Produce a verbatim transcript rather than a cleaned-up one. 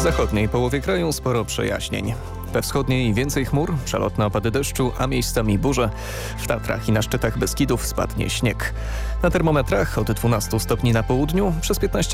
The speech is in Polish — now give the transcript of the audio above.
zachodniej połowie kraju sporo przejaśnień. We wschodniej więcej chmur, przelotne opady deszczu, a miejscami burze. W Tatrach i na szczytach Beskidów spadnie śnieg. Na termometrach od dwunastu stopni na południu, przez piętnaście